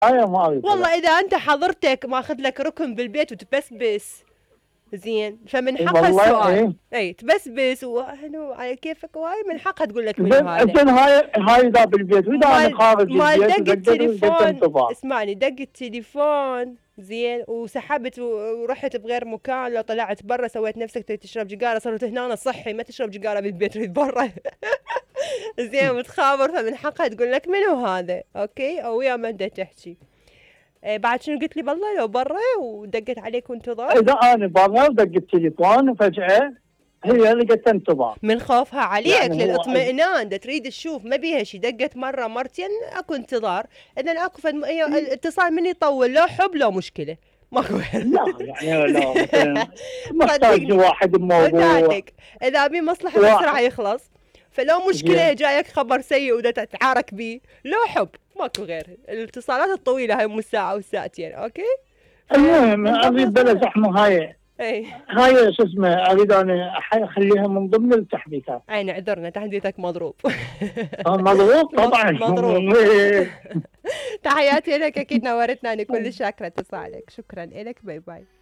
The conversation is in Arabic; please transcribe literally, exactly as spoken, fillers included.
هاي ما اريد. والله اذا انت حضرتك ماخذ لك ركن بالبيت وتبسبس زين، فمن حقها والله السؤال. ايه. اي تبسبس وهلو على كيفك، وهاي من حقها تقول لك منو زين هذا. زين، هاي هاي اذا بالبيت، واذا انا مال خارج مال البيت دق ودقت ودقت التليفون، انطباع. اسمعني، دق التليفون زين وسحبت و- ورحت بغير مكان، لو طلعت برا سويت نفسك تبي تشرب جيجاره، صرت هنا صحي ما تشرب جيجاره بالبيت تريد برا. زين متخابر، فمن حقها تقول لك منو هذا، اوكي، او ويا من دا تحكي. إيه بعد شنو قلت لي بالله لو برا ودقت عليك وانتظار؟ اذا انا برا ودق التليفون وفجاه هي لقت انطباع. من خوفها عليك يعني هو للاطمئنان، دا تريد تشوف ما بيها شي، دقت مره مرتين اكو انتظار، اذا اكو فد هي الاتصال من يطول، لو حب لو مشكله ماكو غير. لا يعني لا مثلا محتاج صدقني واحد بموضوع. وتعتك اذا بي مصلحه بسرعه واحد يخلص، فلو مشكله زين. جايك خبر سيء ودا تتعارك بيه، لو حب ماكو غير. الاتصالات الطويله هاي مو ساعه وساعتين، اوكي. المهم فمن باب اريد بلا الصراحه. زحمه هاي. اي هاي شو اسمه، اريد انا أح- اخليها من ضمن التحديثات. عين عذرنا تحديثك مضروب. آه، مضغوط طبعا. مضروب. تحياتي لك، اكيد نورتنا، انا كل شاكره اتصالك، شكرا لك، باي باي.